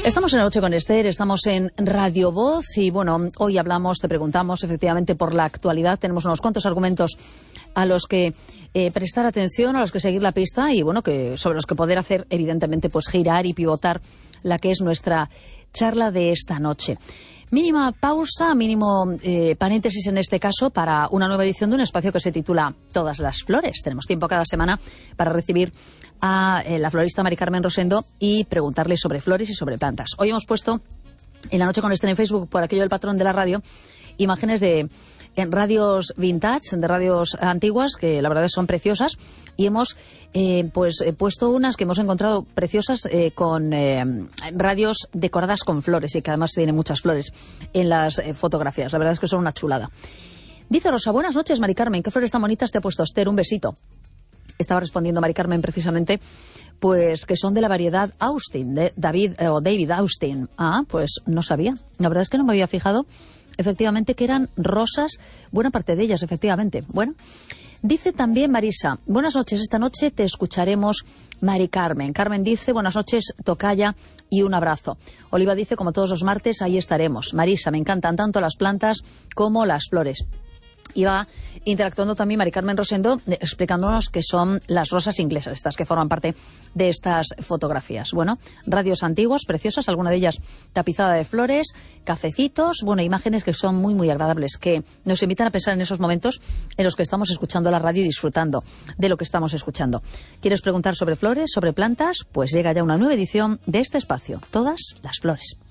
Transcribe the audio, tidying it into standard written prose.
Estamos en La Noche con Esther, estamos en Radio Voz y bueno, hoy te preguntamos efectivamente por la actualidad. Tenemos unos cuantos argumentos a los que prestar atención, a los que seguir la pista y bueno, sobre los que poder hacer evidentemente pues girar y pivotar la que es nuestra charla de esta noche. Mínima pausa, mínimo paréntesis en este caso para una nueva edición de un espacio que se titula Todas las Flores. Tenemos tiempo cada semana para recibir a la florista Mari Carmen Rosendo y preguntarle sobre flores y sobre plantas. Hoy hemos puesto en La Noche con Esther en Facebook, por aquello del patrón de la radio, imágenes de radios vintage, de radios antiguas, que la verdad son preciosas, y hemos puesto unas que hemos encontrado preciosas con radios decoradas con flores y que además tienen muchas flores en las fotografías. La verdad es que son una chulada. Dice Rosa, buenas noches Mari Carmen, qué flores tan bonitas te ha puesto Esther, un besito. Estaba respondiendo Mari Carmen precisamente, pues que son de la variedad Austin, de David Austin. Ah, pues no sabía. La verdad es que no me había fijado efectivamente que eran rosas, buena parte de ellas, efectivamente. Bueno, dice también Marisa, buenas noches, esta noche te escucharemos Mari Carmen. Carmen dice, buenas noches, tocaya y un abrazo. Oliva dice, como todos los martes, ahí estaremos. Marisa, me encantan tanto las plantas como las flores. Y va interactuando también Mari Carmen Rosendo explicándonos qué son las rosas inglesas, estas que forman parte de estas fotografías. Bueno, radios antiguas, preciosas, alguna de ellas tapizada de flores, cafecitos, bueno, imágenes que son muy, muy agradables, que nos invitan a pensar en esos momentos en los que estamos escuchando la radio y disfrutando de lo que estamos escuchando. ¿Quieres preguntar sobre flores, sobre plantas? Pues llega ya una nueva edición de este espacio, Todas las Flores.